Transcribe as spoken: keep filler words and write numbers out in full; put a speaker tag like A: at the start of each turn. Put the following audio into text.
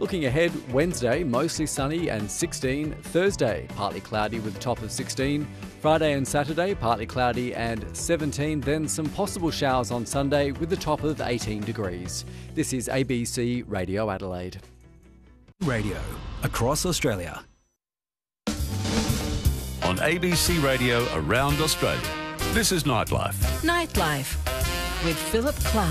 A: Looking ahead, Wednesday, mostly sunny and sixteen. Thursday, partly cloudy with a top of sixteen. Friday and Saturday, partly cloudy and seventeen. Then some possible showers on Sunday with a top of eighteen degrees. This is A B C Radio Adelaide.
B: Radio across Australia.
C: On A B C Radio around Australia, this is Nightlife.
D: Nightlife with Philip Clark.